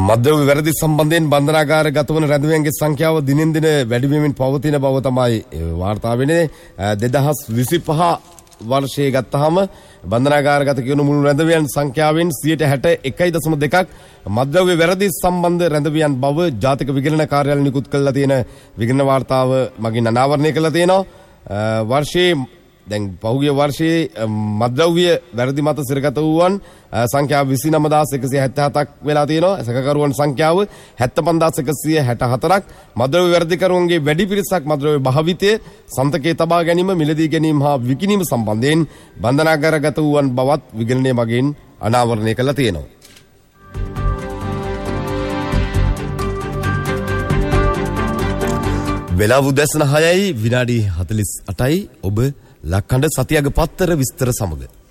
මද්ද්‍රව්‍ය වැරදි සම්බන්ධයෙන් බන්ධනාගාරගත වන රැඳවියන්ගේ සංඛ්‍යාව දිනෙන් දින වැඩි වෙමින් පවතින බව තමයි වාර්තා වෙන්නේ. 2025 වර්ෂයේ ගත්තාම බන්ධනාගාරගත කියන මුළු රැඳවියන් සංඛ්‍යාවෙන් 61.2ක් මද්ද්‍රව්‍ය වැරදි සම්බන්ධ රැඳවියන් බව ජාතික විගණන කාර්යාලය නිකුත් කළා තියෙන විගණන වාර්තාව මගින් අනාවරණය කළා තියෙනවා. වර්ෂයේ දැන් පහුගිය වර්ෂයේ මද්ද්‍රව්‍ය වැරදි මත සිරගත වූවන් සංඛ්‍යාව 29177ක් වෙලා තියෙනවා. සැකකරුවන් සංඛ්‍යාව 75164ක්. මද්ද්‍රව්‍ය වැරදිකරුවන්ගේ වැඩි පිරිසක් මද්ද්‍රව්‍ය භාවිතය, සන්තකයේ තබා ගැනීම, මිලදී ගැනීම හා විකිණීම සම්බන්ධයෙන් බන්ධනාගාරගත වූවන් බවත් විගණනය මගින් අනාවරණය කළා තියෙනවා. වෙලාව උදැසන 6යි විනාඩි 48යි. ඔබ ලක්කණ්ඩ සතියක පත්තර විස්තර සමග